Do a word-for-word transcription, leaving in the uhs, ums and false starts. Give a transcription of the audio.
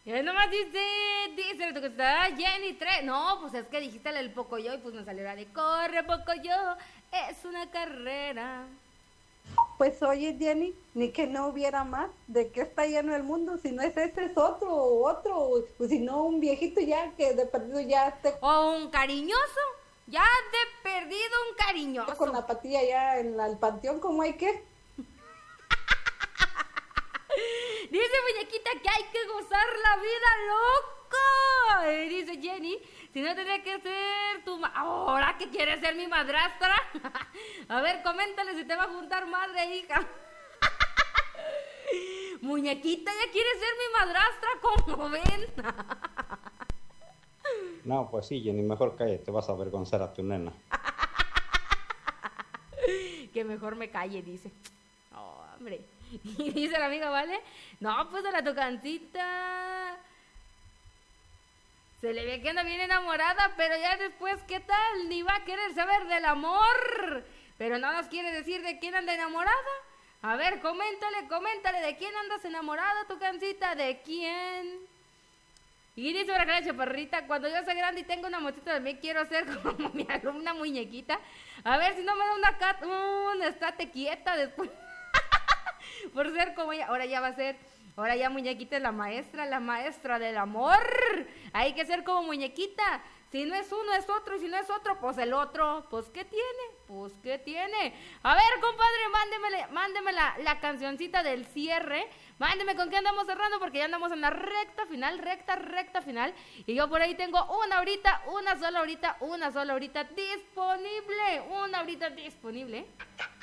Y nomás dice, dice que está Jenny tres. No, pues es que dijiste el Pocoyo y pues me salió la de corre Pocoyo, es una carrera. Pues oye, Jenny, ni que no hubiera más. ¿De qué está lleno el mundo? Si no es ese, es otro, otro. Pues si no, un viejito ya que de perdido ya esté. O un cariñoso, ya de perdido un cariñoso. Con la patilla ya en la, el panteón, ¿cómo hay que? Dice muñequita que hay que gozar la vida, loco. Y dice Jenny, si no tendría que ser tu... Ma ¿Ahora que quieres ser mi madrastra? A ver, coméntale si te va a juntar madre e hija. Muñequita ya quiere ser mi madrastra, ¿cómo ven? No, pues sí, Jenny, mejor cállate, vas a avergonzar a tu nena. Que mejor me calle, dice. Oh, hombre. Y dice la amiga, ¿vale? No, pues a la Tucancita se le ve que anda bien enamorada, pero ya después, ¿qué tal? Ni va a querer saber del amor. Pero no nos quiere decir de quién anda enamorada. A ver, coméntale, coméntale, ¿de quién andas enamorada, Tucancita? ¿De quién? Y dice la cara chaparrita, cuando yo sea grande y tengo una motita también quiero ser como mi alumna muñequita. A ver si no me da una cat, un estate quieta después. Por ser como ella, ahora ya va a ser, ahora ya muñequita es la maestra, la maestra del amor. Hay que ser como muñequita. Si no es uno, es otro, y si no es otro, pues el otro. Pues, ¿qué tiene? Pues, ¿qué tiene? A ver, compadre, mándeme, mándeme la, la cancioncita del cierre. Mándeme con qué andamos cerrando, porque ya andamos en la recta final, recta, recta final. Y yo por ahí tengo una horita, una sola horita, una sola horita disponible. Una horita disponible.